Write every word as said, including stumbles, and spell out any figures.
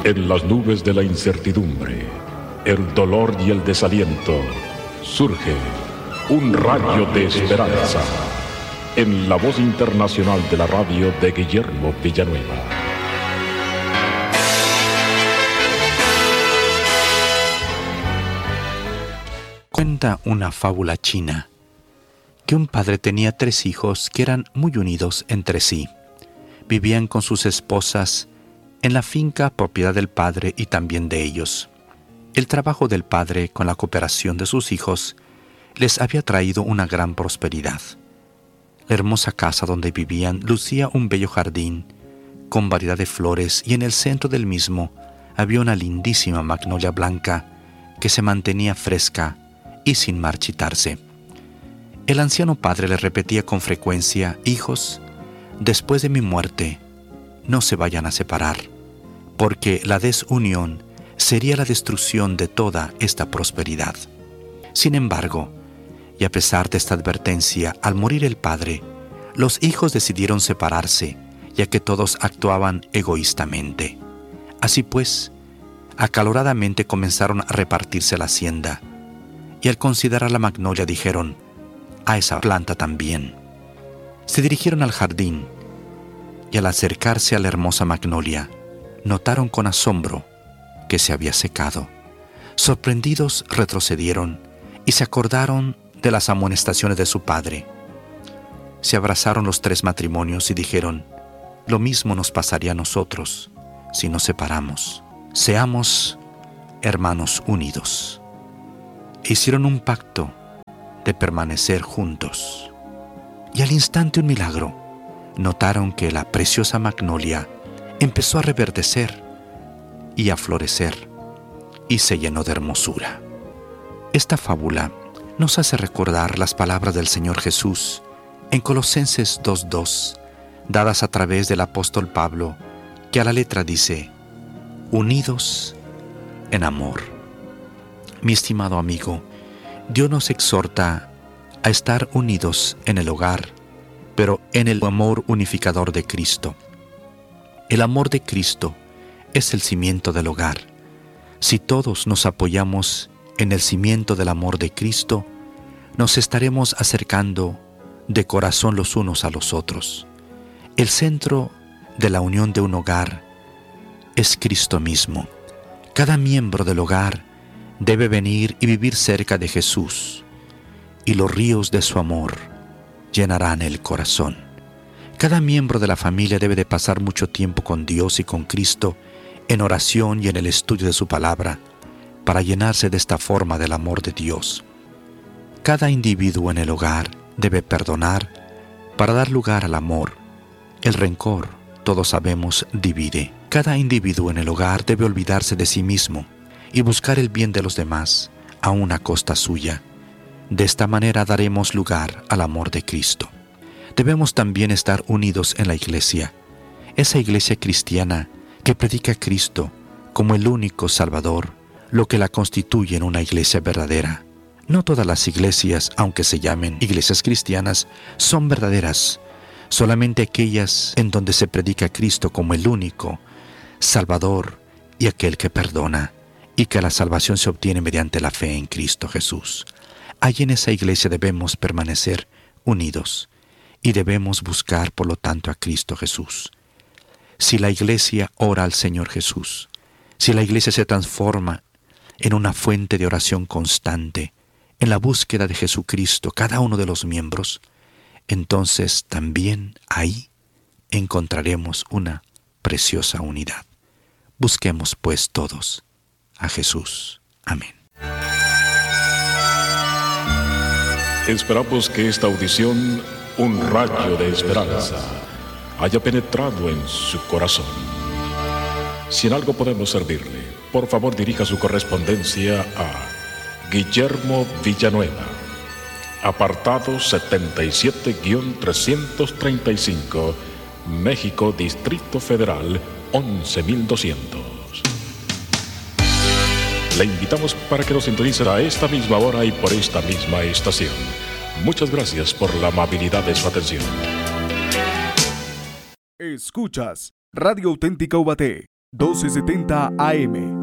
En las nubes de la incertidumbre, el dolor y el desaliento, surge un rayo de esperanza en la voz internacional de la radio de Guillermo Villanueva. Cuenta una fábula china que un padre tenía tres hijos que eran muy unidos entre sí. Vivían con sus esposas en la finca propiedad del padre y también de ellos. El trabajo del padre, con la cooperación de sus hijos, les había traído una gran prosperidad. La hermosa casa donde vivían lucía un bello jardín con variedad de flores, y en el centro del mismo había una lindísima magnolia blanca que se mantenía fresca y sin marchitarse. El anciano padre le repetía con frecuencia: hijos, después de mi muerte, no se vayan a separar, porque la desunión sería la destrucción de toda esta prosperidad. Sin embargo, y a pesar de esta advertencia, al morir el padre, los hijos decidieron separarse, ya que todos actuaban egoístamente. Así pues, acaloradamente comenzaron a repartirse la hacienda, y al considerar la magnolia dijeron: a esa planta también. Se dirigieron al jardín, y al acercarse a la hermosa magnolia, notaron con asombro que se había secado. Sorprendidos retrocedieron y se acordaron de las amonestaciones de su padre. Se abrazaron los tres matrimonios y dijeron: lo mismo nos pasaría a nosotros si nos separamos. Seamos hermanos unidos. Hicieron un pacto de permanecer juntos. Y al instante un milagro. Notaron que la preciosa magnolia empezó a reverdecer y a florecer, y se llenó de hermosura. Esta fábula nos hace recordar las palabras del Señor Jesús en Colosenses dos dos, dadas a través del apóstol Pablo, que a la letra dice: unidos en amor. Mi estimado amigo, Dios nos exhorta a estar unidos en el hogar, pero en el amor unificador de Cristo. El amor de Cristo es el cimiento del hogar. Si todos nos apoyamos en el cimiento del amor de Cristo, nos estaremos acercando de corazón los unos a los otros. El centro de la unión de un hogar es Cristo mismo. Cada miembro del hogar debe venir y vivir cerca de Jesús, y los ríos de su amor llenarán el corazón. Cada miembro de la familia debe de pasar mucho tiempo con Dios y con Cristo en oración y en el estudio de su palabra, para llenarse de esta forma del amor de Dios. Cada individuo en el hogar debe perdonar para dar lugar al amor. El rencor, todos sabemos, divide. Cada individuo en el hogar debe olvidarse de sí mismo y buscar el bien de los demás, aun a costa suya. De esta manera daremos lugar al amor de Cristo. Debemos también estar unidos en la iglesia, esa iglesia cristiana que predica a Cristo como el único Salvador, lo que la constituye en una iglesia verdadera. No todas las iglesias, aunque se llamen iglesias cristianas, son verdaderas. Solamente aquellas en donde se predica a Cristo como el único Salvador y aquel que perdona, y que la salvación se obtiene mediante la fe en Cristo Jesús. Allí en esa iglesia debemos permanecer unidos y debemos buscar, por lo tanto, a Cristo Jesús. Si la iglesia ora al Señor Jesús, si la iglesia se transforma en una fuente de oración constante, en la búsqueda de Jesucristo, cada uno de los miembros, entonces también ahí encontraremos una preciosa unidad. Busquemos pues todos a Jesús. Amén. Esperamos que esta audición, un rayo de esperanza, haya penetrado en su corazón. Si en algo podemos servirle, por favor dirija su correspondencia a Guillermo Villanueva, apartado setenta y siete trescientos treinta y cinco, México, Distrito Federal, once mil doscientos. Le invitamos para que nos sintonice a esta misma hora y por esta misma estación. Muchas gracias por la amabilidad de su atención. Escuchas Radio Auténtica Ubaté, doce setenta A M.